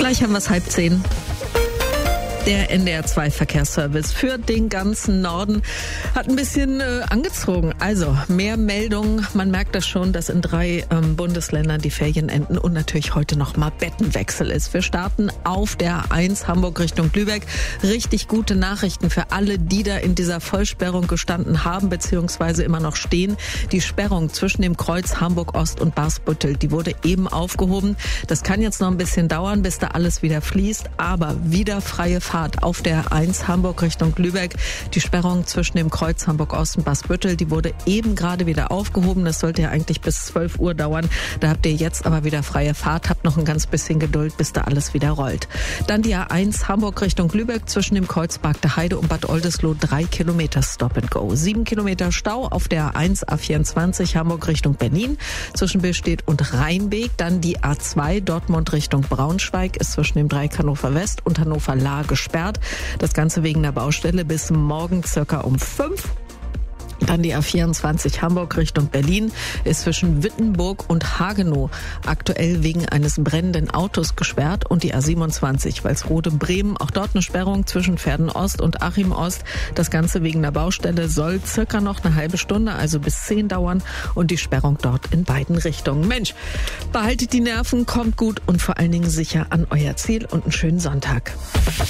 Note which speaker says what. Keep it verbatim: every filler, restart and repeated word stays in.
Speaker 1: Gleich haben wir es halb zehn. Der N D R zwei Verkehrsservice für den ganzen Norden hat ein bisschen äh, angezogen. Also mehr Meldungen. Man merkt das schon, dass in drei ähm, Bundesländern die Ferien enden und natürlich heute noch mal Bettenwechsel ist. Wir starten auf der A eins Hamburg Richtung Lübeck. Richtig gute Nachrichten für alle, die da in dieser Vollsperrung gestanden haben bzw. immer noch stehen. Die Sperrung zwischen dem Kreuz Hamburg Ost und Basbüttel, die wurde eben aufgehoben. Das kann jetzt noch ein bisschen dauern, bis da alles wieder fließt, aber wieder freie Fahrt auf der A eins Hamburg Richtung Lübeck. Die Sperrung zwischen dem Kreuz Hamburg Ost und Basbüttel, die wurde eben gerade wieder aufgehoben. Das sollte ja eigentlich bis zwölf Uhr dauern. Da habt ihr jetzt aber wieder freie Fahrt. Habt noch ein ganz bisschen Geduld, bis da alles wieder rollt. Dann die A eins Hamburg Richtung Lübeck zwischen dem Kreuz Bargte Heide und Bad Oldesloe. Drei Kilometer Stop and Go. Sieben Kilometer Stau auf der A eins A vierundzwanzig Hamburg Richtung Berlin zwischen Billstedt und Rheinbeek. Dann die A zwei Dortmund Richtung Braunschweig ist zwischen dem Dreieck Hannover West und Hannover Lahr gesperrt. Das Ganze wegen der Baustelle bis morgen circa um fünf. Dann die A vierundzwanzig Hamburg Richtung Berlin ist zwischen Wittenburg und Hagenow aktuell wegen eines brennenden Autos gesperrt. Und die A siebenundzwanzig Walsrode-Bremen, auch dort eine Sperrung zwischen Verden Ost und Achim Ost. Das Ganze wegen der Baustelle soll circa noch eine halbe Stunde, also bis zehn dauern. Und die Sperrung dort in beiden Richtungen. Mensch, behaltet die Nerven, kommt gut und vor allen Dingen sicher an euer Ziel und einen schönen Sonntag.